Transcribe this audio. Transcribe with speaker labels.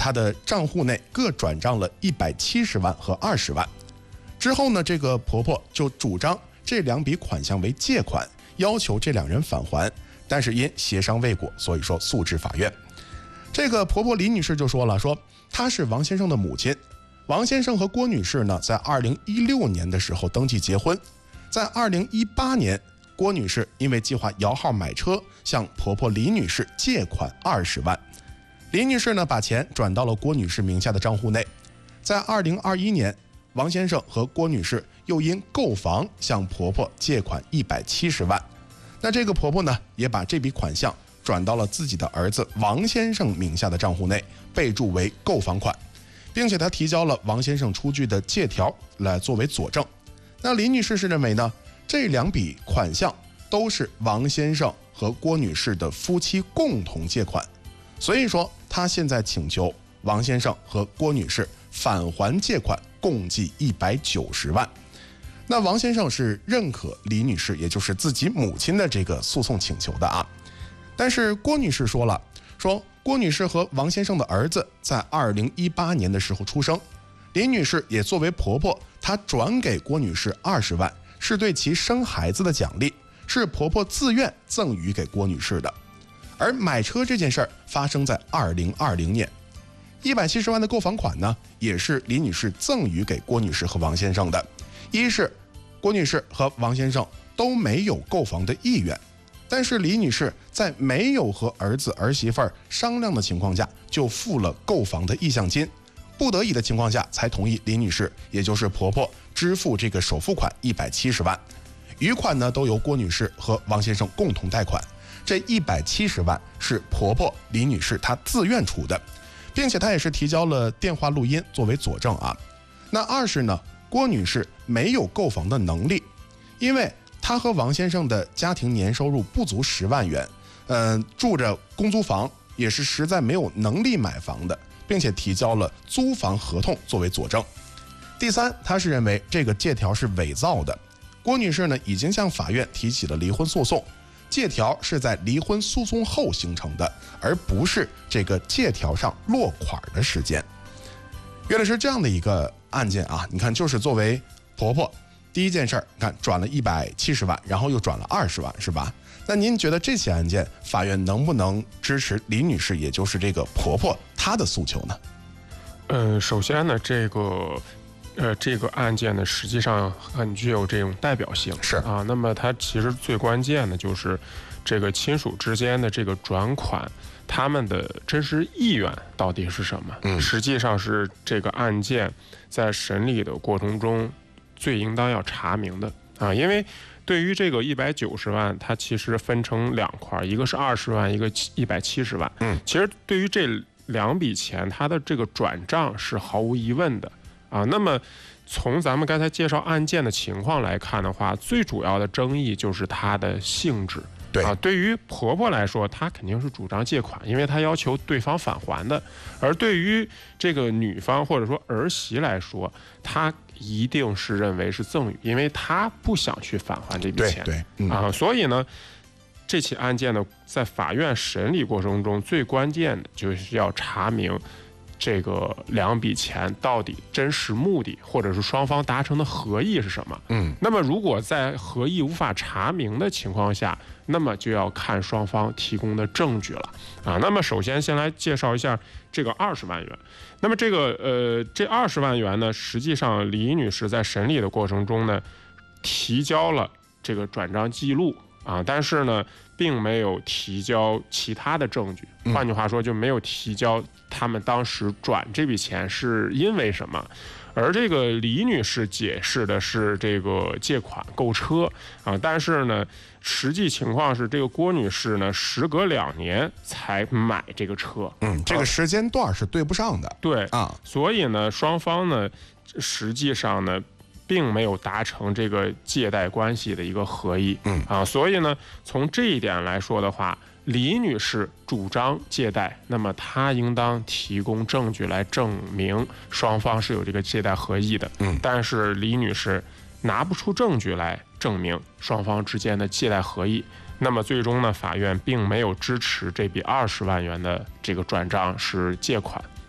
Speaker 1: 她的账户内各转账了170万和20万。之后呢，这个婆婆就主张这2笔款项为借款，要求这2人返还，但是因协商未果，所以说诉至法院。这个婆婆李女士就说了，说她是王先生的母亲，王先生和郭女士呢，在2016年的时候登记结婚，在2018年，郭女士因为计划摇号买车，向婆婆李女士借款20万，李女士呢把钱转到了郭女士名下的账户内。在2021年，王先生和郭女士又因购房向婆婆借款170万，那这个婆婆呢，也把这笔款项转到了自己的儿子王先生名下的账户内，备注为购房款，并且她提交了王先生出具的借条来作为佐证。那李女士是认为呢，这2笔款项都是王先生和郭女士的夫妻共同借款，所以说她现在请求王先生和郭女士返还借款共计190万。那王先生是认可李女士，也就是自己母亲的这个诉讼请求的啊。但是郭女士说了，说郭女士和王先生的儿子在2018年的时候出生，李女士也作为婆婆，她转给郭女士20万，是对其生孩子的奖励，是婆婆自愿赠予给郭女士的。而买车这件事儿发生在2020年，170万的购房款呢，也是李女士赠予给郭女士和王先生的。一是郭女士和王先生都没有购房的意愿，但是李女士在没有和儿子儿媳妇商量的情况下，就付了购房的意向金，不得已的情况下才同意李女士，也就是婆婆支付这个首付款170万，余款呢都由郭女士和王先生共同贷款。这170万是婆婆李女士她自愿出的，并且她也是提交了电话录音作为佐证啊。那2是呢，郭女士没有购房的能力，因为她和王先生的家庭年收入不足10万元，住着公租房，也是实在没有能力买房的，并且提交了租房合同作为佐证。第3，她是认为这个借条是伪造的。郭女士呢已经向法院提起了离婚诉讼，借条是在离婚诉讼后形成的，而不是这个借条上落款的时间。原来是这样的一个案件啊，你看，就是作为婆婆，第一件事儿，你看转了170万，然后又转了20万，是吧？那您觉得这起案件法院能不能支持李女士，也就是这个婆婆她的诉求呢？
Speaker 2: 首先呢，这个案件呢，实际上很具有这种代表性，
Speaker 1: 是
Speaker 2: 啊。那么它其实最关键的就是这个亲属之间的这个转款，他们的真实意愿到底是什么？实际上是这个案件在审理的过程中最应当要查明的啊。因为对于这个190万，它其实分成2块，一个是20万，一个170万。其实对于这2笔钱，它的这个转账是毫无疑问的啊。那么从咱们刚才介绍案件的情况来看的话，最主要的争议就是它的性质。
Speaker 1: 对啊，
Speaker 2: 对于婆婆来说，她肯定是主张借款，因为她要求对方返还的；而对于这个女方或者说儿媳来说，她一定是认为是赠与，因为她不想去返还这笔钱。
Speaker 1: 对，
Speaker 2: 所以呢，这起案件呢，在法院审理过程中，最关键的就是要查明这个2笔钱到底真实目的，或者是双方达成的合意是什么。那么如果在合意无法查明的情况下，那么就要看双方提供的证据了啊。那么首先先来介绍一下这个20万元。那么这20万元呢，实际上李女士在审理的过程中呢，提交了这个转账记录啊，但是呢，并没有提交其他的证据。换句话说，就没有提交他们当时转这笔钱是因为什么。而这个李女士解释的是这个借款购车啊，但是呢，实际情况是这个郭女士呢，时隔2年才买这个车，
Speaker 1: 这个时间段是对不上的。
Speaker 2: 对
Speaker 1: 啊，
Speaker 2: 所以呢，双方呢，实际上呢，并没有达成这个借贷关系的一个合意，所以呢，从这一点来说的话，李女士主张借贷，那么她应当提供证据来证明双方是有这个借贷合意的。但是李女士拿不出证据来证明双方之间的借贷合意，那么最终呢，法院并没有支持这笔20万元的这个转账是借款